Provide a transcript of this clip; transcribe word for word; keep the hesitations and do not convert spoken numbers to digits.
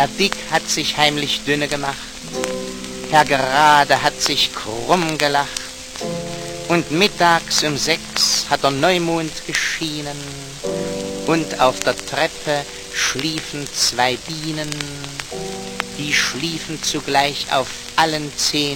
Herr Dick hat sich heimlich dünne gemacht, Herr Gerade hat sich krumm gelacht, und mittags um sechs hat der Neumond geschienen, und auf der Treppe schliefen zwei Bienen, die schliefen zugleich auf allen zehn